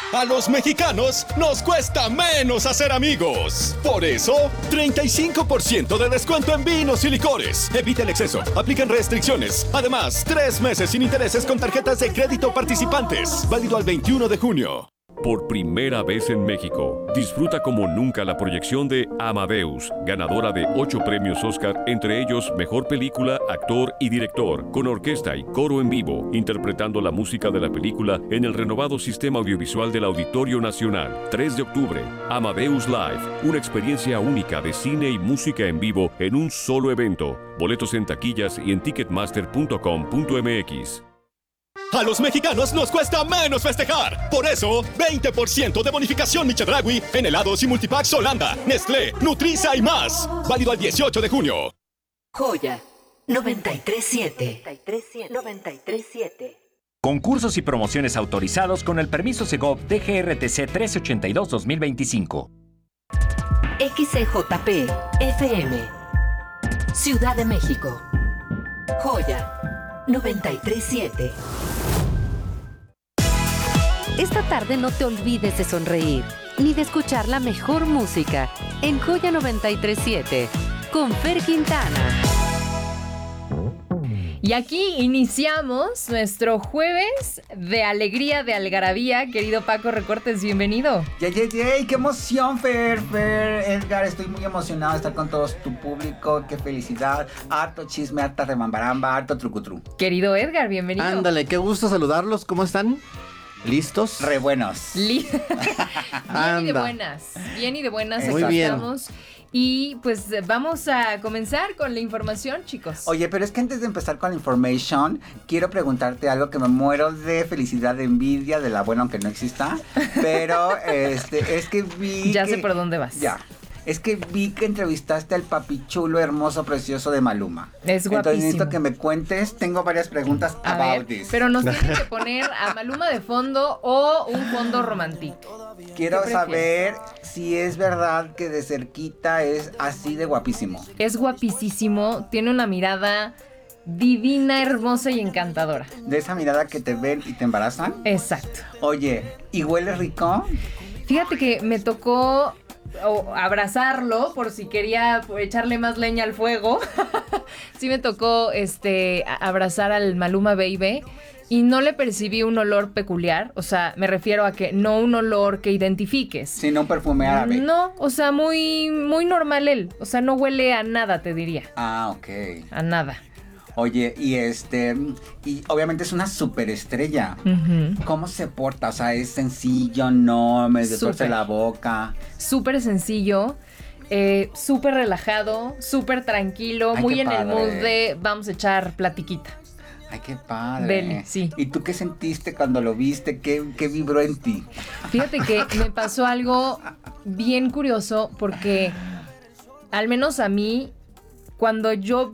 A los mexicanos nos cuesta menos hacer amigos. Por eso, 35% de descuento en vinos y licores. Evita el exceso. Aplican restricciones. Además, 3 meses sin intereses con tarjetas de crédito participantes. Válido al 21 de junio. Por primera vez en México, disfruta como nunca la proyección de Amadeus, ganadora de 8 premios Oscar, entre ellos Mejor Película, Actor y Director, con orquesta y coro en vivo, interpretando la música de la película en el renovado sistema audiovisual del Auditorio Nacional. 3 de octubre, Amadeus Live, una experiencia única de cine y música en vivo en un solo evento. Boletos en taquillas y en ticketmaster.com.mx. A los mexicanos nos cuesta menos festejar. Por eso, 20% de bonificación Chedraui en helados y multipacks Holanda, Nestlé, Nutriza y más. Válido al 18 de junio. Joya 93.7. 93.7. Concursos y promociones autorizados con el permiso Segov DGRTC 1382-2025. XCJP FM, Ciudad de México. Joya 93.7. Esta tarde no te olvides de sonreír, ni de escuchar la mejor música en Joya 93.7 con Fer Quintana. Y aquí iniciamos nuestro jueves de alegría, de algarabía. Querido Paco Recortes, bienvenido. ¡Yay! ¡Qué emoción, Fer, Edgar! Estoy muy emocionado de estar con todo tu público. ¡Qué felicidad! Harto chisme, harta remambaramba, harto trucutru. Querido Edgar, bienvenido. Ándale, qué gusto saludarlos. ¿Cómo están? ¿Listos? Re buenos. Bien y de buenas. Bien y de buenas. Muy aquí bien. Estamos. Y pues vamos a comenzar con la información, chicos. Oye, pero es que antes de empezar con la information, quiero preguntarte algo que me muero de felicidad, de envidia, de la buena aunque no exista. Pero es que vi Ya sé por dónde vas. Ya. Es que vi que entrevistaste al papichulo hermoso, precioso de Maluma. Es guapísimo. Entonces necesito que me cuentes. Tengo varias preguntas about this. Pero nos tienen que poner a Maluma de fondo o un fondo romántico. Quiero saber si es verdad que de cerquita es así de guapísimo. Es guapísimo, tiene una mirada divina, hermosa y encantadora. De esa mirada que te ven y te embarazan. Exacto. Oye, ¿y huele rico? Fíjate que me tocó abrazarlo por si quería echarle más leña al fuego. Sí me tocó abrazar al Maluma Baby y no le percibí un olor peculiar. O sea, me refiero a que no un olor que identifiques. Sino un perfume árabe. No, o sea, muy, muy normal él. O sea, no huele a nada, te diría. Ah, ok. A nada. Oye, y obviamente es una superestrella. Uh-huh. ¿Cómo se porta? O sea, ¿es sencillo? No, me tuerce la boca. Súper sencillo, súper relajado, súper tranquilo. Ay, muy en padre. El mood de vamos a echar platiquita. Ay, qué padre. Dele, sí. ¿Y tú qué sentiste cuando lo viste? ¿Qué vibró en ti? Fíjate que me pasó algo bien curioso porque al menos a mí, cuando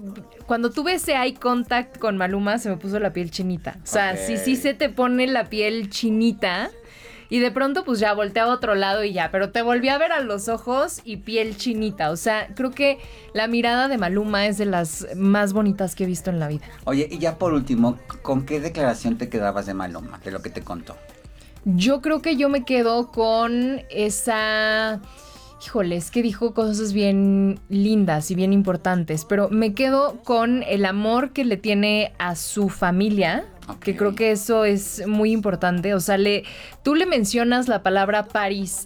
tuve ese eye contact con Maluma, se me puso la piel chinita. O sea, okay. sí se te pone la piel chinita. Y de pronto pues ya volteé a otro lado y ya, pero te volví a ver a los ojos y piel chinita. O sea, creo que la mirada de Maluma es de las más bonitas que he visto en la vida. Oye, y ya por último, ¿con qué declaración te quedabas de Maluma, de lo que te contó? Yo creo que yo me quedo con esa... Híjole, es que dijo cosas bien lindas y bien importantes, pero me quedo con el amor que le tiene a su familia, okay. Que creo que eso es muy importante. O sea, tú le mencionas la palabra París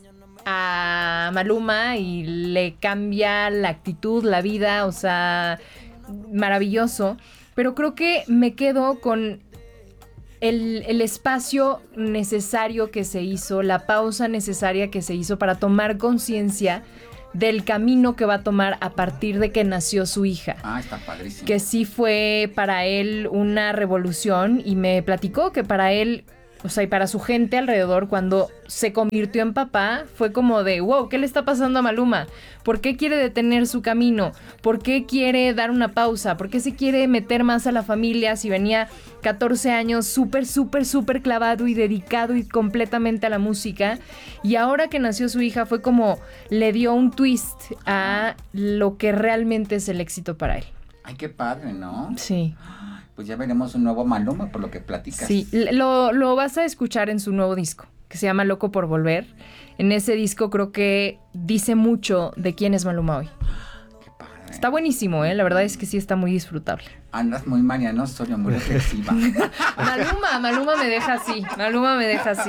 a Maluma y le cambia la actitud, la vida, o sea, maravilloso. Pero creo que me quedo con el espacio necesario que se hizo, la pausa necesaria que se hizo para tomar conciencia del camino que va a tomar a partir de que nació su hija. Ah, está padrísimo. Que sí fue para él una revolución y me platicó que para él, o sea, y para su gente alrededor, cuando se convirtió en papá, fue como de, wow, ¿qué le está pasando a Maluma? ¿Por qué quiere detener su camino? ¿Por qué quiere dar una pausa? ¿Por qué se quiere meter más a la familia si venía 14 años súper clavado y dedicado y completamente a la música? Y ahora que nació su hija fue como le dio un twist a lo que realmente es el éxito para él. Ay, qué padre, ¿no? Sí. Pues ya veremos un nuevo Maluma por lo que platicas. Sí, lo vas a escuchar en su nuevo disco. que se llama Loco por Volver. En ese disco creo que dice mucho de quién es Maluma hoy. Qué padre. Está buenísimo, la verdad es que sí está muy disfrutable. Andas muy Mariano Osorio, muy reflexiva. Maluma me deja así.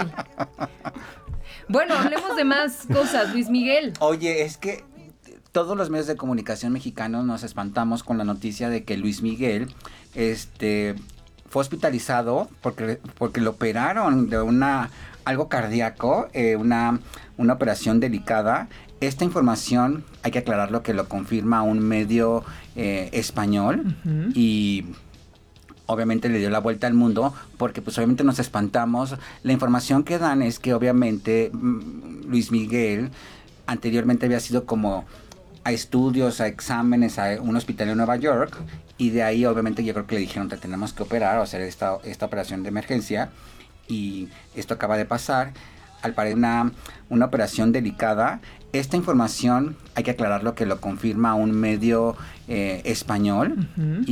Bueno, hablemos de más cosas, Luis Miguel. Oye, es que todos los medios de comunicación mexicanos nos espantamos con la noticia de que Luis Miguel fue hospitalizado porque lo operaron de algo cardíaco, una operación delicada. Esta información, hay que aclararlo, que lo confirma un medio español y obviamente le dio la vuelta al mundo porque pues obviamente nos espantamos. La información que dan es que obviamente Luis Miguel anteriormente había sido como a estudios, a exámenes, a un hospital en Nueva York, y de ahí obviamente yo creo que le dijeron te tenemos que operar o hacer esta operación de emergencia, y esto acaba de pasar. Al parecer una operación delicada. Esta información, hay que aclararlo, que lo confirma un medio español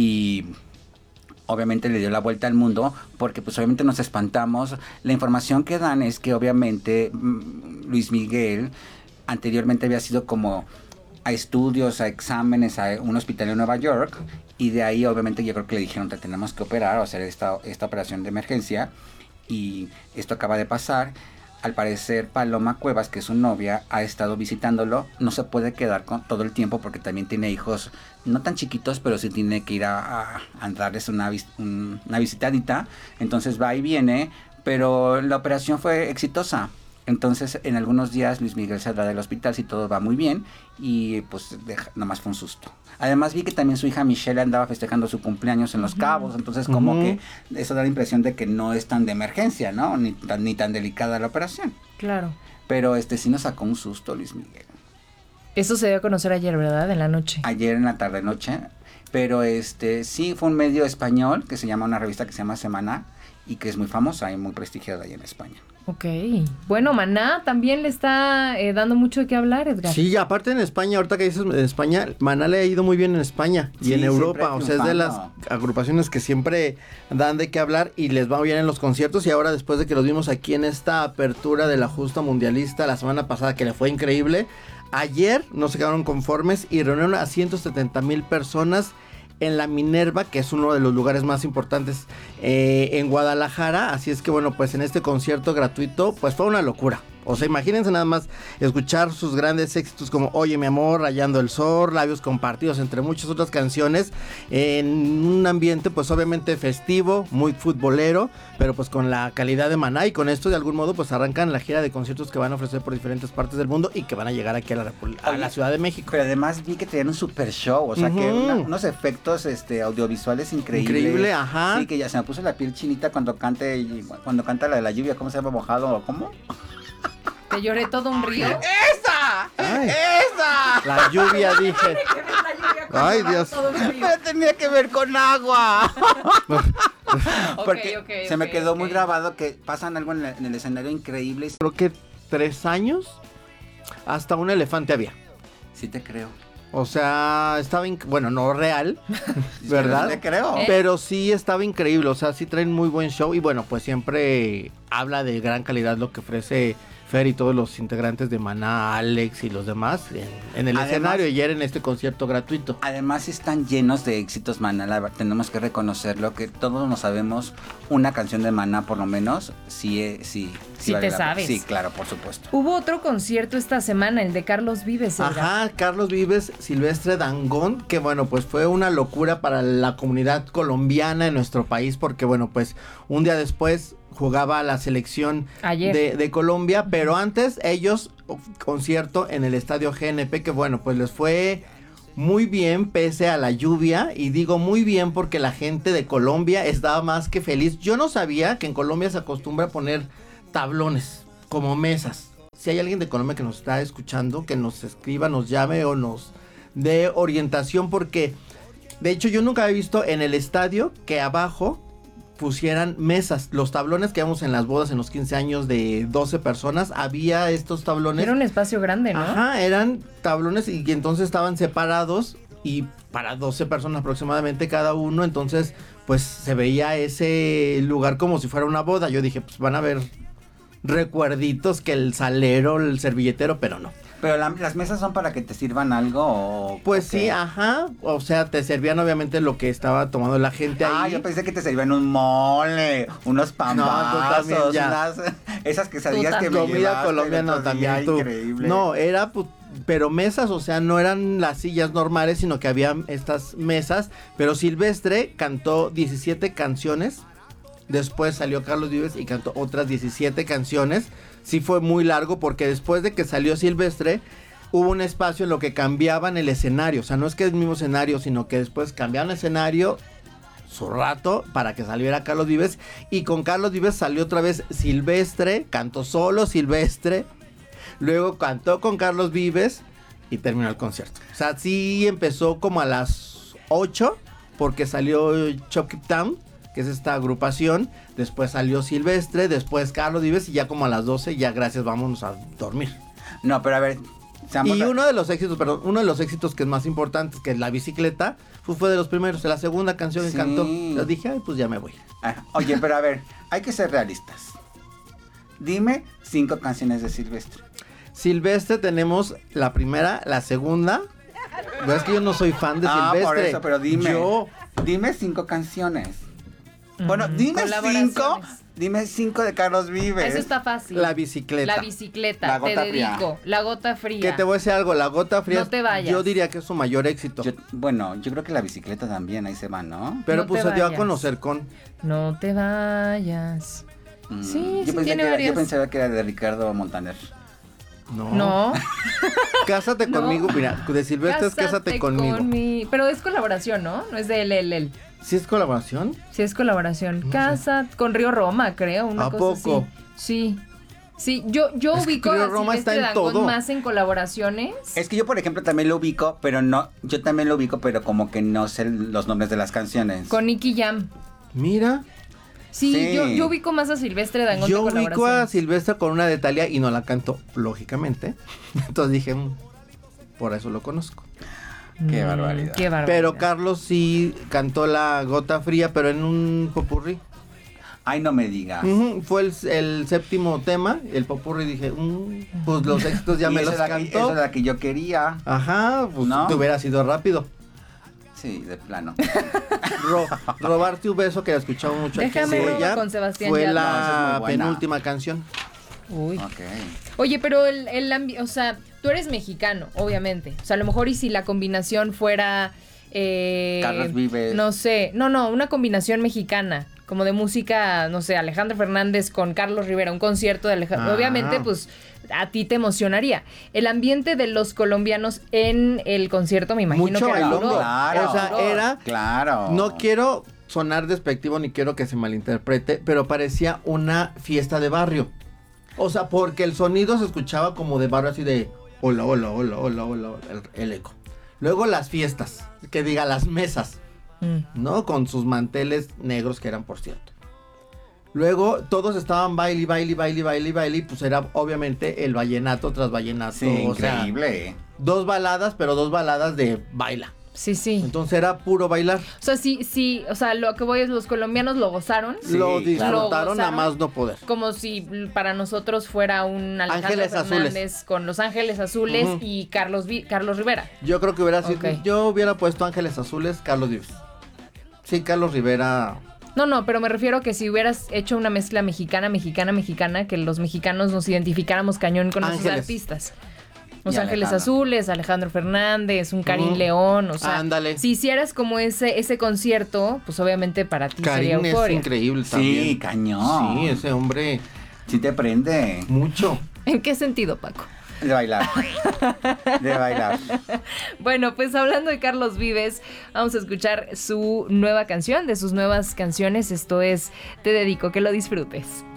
y obviamente le dio la vuelta al mundo porque pues obviamente nos espantamos. La información que dan es que obviamente Luis Miguel anteriormente había sido como a estudios, a exámenes, a un hospital en Nueva York, y de ahí obviamente yo creo que le dijeron te tenemos que operar o hacer esta operación de emergencia, y esto acaba de pasar. Al parecer Paloma Cuevas, que es su novia, ha estado visitándolo. No se puede quedar todo el tiempo porque también tiene hijos no tan chiquitos, pero sí tiene que ir a darles una visitadita. Entonces va y viene, pero la operación fue exitosa. Entonces en algunos días Luis Miguel saldrá del hospital si todo va muy bien, y pues nomás fue un susto. Además vi que también su hija Michelle andaba festejando su cumpleaños en Los Cabos, entonces como que eso da la impresión de que no es tan de emergencia, ¿no? Ni tan delicada la operación. Claro. Pero sí nos sacó un susto Luis Miguel. Eso se dio a conocer ayer, ¿verdad? En la noche. Ayer en la tarde-noche, pero sí fue un medio español que se llama, una revista que se llama Semana, y que es muy famosa y muy prestigiada ahí en España. Ok. Bueno, Maná también le está dando mucho de qué hablar, Edgar. Sí, aparte en España, ahorita que dices en España, Maná le ha ido muy bien en España y en Europa. O sea, es de las agrupaciones que siempre dan de qué hablar y les va bien en los conciertos. Y ahora, después de que los vimos aquí en esta apertura de la justa mundialista la semana pasada, que le fue increíble, ayer no se quedaron conformes y reunieron a 170,000 personas en la Minerva, que es uno de los lugares más importantes en Guadalajara. Así es que bueno, pues en este concierto gratuito pues fue una locura. O sea, imagínense nada más escuchar sus grandes éxitos como Oye mi amor, Rayando el Sol, Labios Compartidos, entre muchas otras canciones, en un ambiente pues obviamente festivo, muy futbolero, pero pues con la calidad de Maná, y con esto de algún modo pues arrancan la gira de conciertos que van a ofrecer por diferentes partes del mundo y que van a llegar aquí a la Ciudad de México. Pero además vi que tenían un super show, o sea que unos efectos audiovisuales increíbles. Increíble, ajá. Sí, que ya se me puso la piel chinita cuando canta la de la lluvia, ¿cómo se llama? ¿Mojado o cómo? ¿Te lloré todo un río? ¡Esa! Ay. ¡Esa! La lluvia, dije. Ay, Dios. Pero tenía que ver con agua. Porque se me quedó muy grabado que pasan algo en el escenario increíble. Creo que 3 años hasta un elefante había. Sí te creo. O sea, estaba, bueno, no real, ¿verdad? Sí te creo. Pero sí estaba increíble, o sea, sí traen muy buen show y bueno, pues siempre habla de gran calidad lo que ofrece Fer y todos los integrantes de Maná, Alex y los demás en el escenario ayer en este concierto gratuito. Además están llenos de éxitos Maná, tenemos que reconocerlo, que todos nos sabemos una canción de Maná por lo menos, sí vale te sabes. Sí, claro, por supuesto. Hubo otro concierto esta semana, el de Carlos Vives. Ajá, Carlos Vives, Silvestre Dangond, que bueno, pues fue una locura para la comunidad colombiana en nuestro país, porque bueno, pues un día después jugaba la selección de Colombia, pero antes ellos, concierto en el estadio GNP, que bueno, pues les fue muy bien pese a la lluvia, y digo muy bien porque la gente de Colombia estaba más que feliz. Yo no sabía que en Colombia se acostumbra a poner tablones como mesas. Si hay alguien de Colombia que nos está escuchando, que nos escriba, nos llame o nos dé orientación, porque de hecho yo nunca había visto en el estadio que abajo pusieran mesas. Los tablones que vemos en las bodas, en los 15 años de 12 personas, había estos tablones. Era un espacio grande, ¿no? Ajá, eran tablones y entonces estaban separados y para 12 personas aproximadamente cada uno, entonces pues se veía ese lugar como si fuera una boda. Yo dije, pues van a haber recuerditos que el salero, el servilletero, pero no. Pero las mesas son para que te sirvan algo o... Pues sí, ajá. O sea, te servían obviamente lo que estaba tomando la gente ahí. Ah, yo pensé que te servían un mole, unos pambazos, esas quesadillas que me comida llevaste colombiana también tú. Increíble. No, era pero mesas, o sea, no eran las sillas normales, sino que había estas mesas. Pero Silvestre cantó 17 canciones. Después salió Carlos Vives y cantó otras 17 canciones. Sí fue muy largo porque después de que salió Silvestre, hubo un espacio en lo que cambiaban el escenario. O sea, no es que es el mismo escenario, sino que después cambiaron el escenario su rato para que saliera Carlos Vives. Y con Carlos Vives salió otra vez Silvestre, cantó solo Silvestre. Luego cantó con Carlos Vives y terminó el concierto. O sea, sí empezó como a las 8 porque salió Chop Keep Town, que es esta agrupación. Después salió Silvestre, después Carlos Vives y ya como a las 12 ya gracias, vámonos a dormir. No, pero a ver... Y uno de los éxitos que es más importante, que es La Bicicleta, fue de los primeros, de la segunda canción que cantó. Yo dije, ay, pues ya me voy. Oye, pero a ver, hay que ser realistas. Dime 5 canciones de Silvestre. Silvestre tenemos la primera, la segunda. Es que yo no soy fan de Silvestre. Por eso, pero dime 5 canciones. Bueno, dime 5 de Carlos Vives. Eso está fácil. La Bicicleta. La Bicicleta, te dedico. La Gota Fría. Que te voy a decir algo, La Gota Fría. No te vayas. Yo diría que es su mayor éxito. Yo creo que La Bicicleta también, ahí se va, ¿no? Pero No pues te se dio a vayas. conocer con... No te vayas. Sí, yo tiene varias. Yo pensaba que era de Ricardo Montaner. No. Cásate conmigo, mira, de Silvestre es Cásate conmigo. Pero es colaboración, ¿no? No es de él. ¿Sí es colaboración? Sí es colaboración. Casa con Río Roma, creo, una ¿A cosa poco? así. Sí, yo ubico Río a Roma Silvestre está en Dangond todo. más en colaboraciones. Es que yo, por ejemplo, también lo ubico, pero como que no sé los nombres de las canciones. Con Nicky Jam. Mira. Sí. Yo ubico más a Silvestre Dangond. Yo ubico a Silvestre con una de Thalía y no la canto, lógicamente. Entonces dije, por eso lo conozco. Qué barbaridad. Qué barbaridad. Pero Carlos sí cantó La Gota Fría, pero en un popurrí. Ay, no me digas. Fue el séptimo tema, el popurrí, dije, pues los éxitos ya me los cantó. Esa es la que yo quería. Ajá, pues ¿No? te hubiera sido rápido. Sí, de plano. Robarte un beso, que la escuchamos mucho Déjame aquí. robar con Sebastián Fue Yatra. No, esa es la muy buena. penúltima canción. Uy. Ok. Oye, pero o sea, tú eres mexicano, obviamente. O sea, a lo mejor y si la combinación fuera... Carlos Vives. No sé, una combinación mexicana, como de música, no sé, Alejandro Fernández con Carlos Rivera, un concierto de Alejandro. Obviamente, pues, a ti te emocionaría. El ambiente de los colombianos en el concierto, me imagino Mucho que era bailongo. duro. Claro. O sea, era... Claro. No quiero sonar despectivo ni quiero que se malinterprete, pero parecía una fiesta de barrio. O sea, porque el sonido se escuchaba como de barrio, así de hola, hola, hola, hola, hola, el eco. Luego las fiestas, que diga las mesas, ¿no? Con sus manteles negros, que eran, por cierto. Luego todos estaban baile, y pues era obviamente el vallenato tras vallenato. Sí, increíble. O sea, 2 baladas, pero 2 baladas de baila. Sí, sí. Entonces era puro bailar. O sea, sí, o sea, lo que voy es, los colombianos lo gozaron. Sí, lo disfrutaron claro. a más no poder. Como si para nosotros fuera un Alejandro Ángeles Fernández Azules. con Los Ángeles Azules y Carlos Rivera. Yo creo que hubiera sido, Ok. yo hubiera puesto Ángeles Azules, Carlos Vives. Sí, Carlos Rivera. No, pero me refiero que si hubieras hecho una mezcla mexicana, que los mexicanos nos identificáramos cañón con esos Ángeles. artistas. Los Y Ángeles Alejandro. Azules, Alejandro Fernández, un Karim León, o sea, Ándale. si hicieras como ese concierto, pues obviamente para ti sería Karim es euforia. increíble también. Sí, cañón. Sí, ese hombre, Sí te prende. mucho. ¿En qué sentido, Paco? De bailar. De bailar. Bueno, pues hablando de Carlos Vives, vamos a escuchar su nueva canción, de sus nuevas canciones. Esto es Te Dedico, que lo disfrutes.